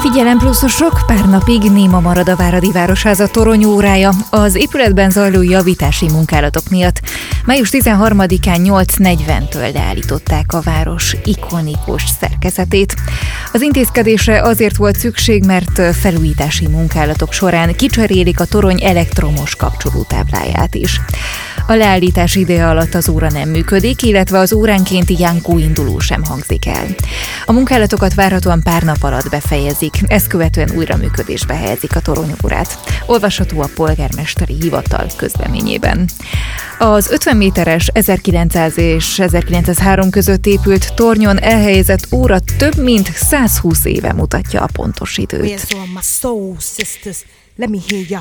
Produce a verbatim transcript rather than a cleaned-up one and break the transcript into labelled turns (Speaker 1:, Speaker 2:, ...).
Speaker 1: Figyelem pluszosok, pár napig néma marad a Váradi Városháza toronyórája az épületben zajló javítási munkálatok miatt. május tizenharmadikán nyolc negyventől leállították a város ikonikus szerkezetét. Az intézkedésre azért volt szükség, mert felújítási munkálatok során kicserélik a torony elektromos kapcsolótábláját is. A leállítás ideje alatt az óra nem működik, illetve az óránkénti jánkó induló sem hangzik el. A munkálatokat várhatóan pár nap alatt befejezik, ezt követően újra működésbe helyezik a toronyórát. Olvasható a polgármesteri hivatal közleményében. Az ötven méteres ezerkilencszáz és ezerkilencszázhárom között épült tornyon elhelyezett óra több mint százhúsz éve mutatja a pontos időt.
Speaker 2: Let me hear ya